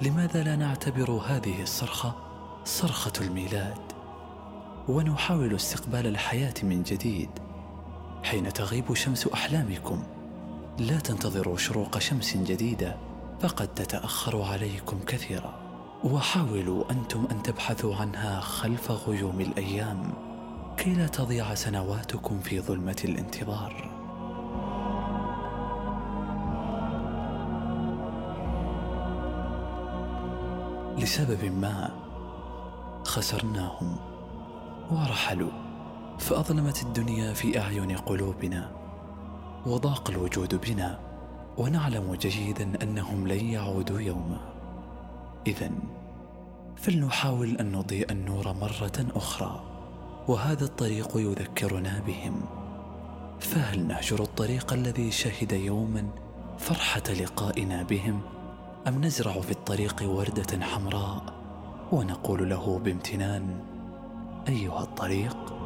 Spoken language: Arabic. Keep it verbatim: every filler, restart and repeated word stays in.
لماذا لا نعتبر هذه الصرخة صرخة الميلاد ونحاول استقبال الحياة من جديد؟ حين تغيب شمس أحلامكم لا تنتظروا شروق شمس جديدة، فقد تتأخر عليكم كثيرا، وحاولوا أنتم أن تبحثوا عنها خلف غيوم الأيام كي لا تضيع سنواتكم في ظلمة الانتظار. لسبب ما خسرناهم ورحلوا، فأظلمت الدنيا في أعين قلوبنا وضاق الوجود بنا، ونعلم جيدا أنهم لن يعودوا يوما. إذن فلنحاول أن نضيء النور مرة أخرى، وهذا الطريق يذكرنا بهم. فهل نهجر الطريق الذي شهد يوما فرحة لقائنا بهم، أم نزرع في الطريق وردة حمراء ونقول له بامتنان: أيها الطريق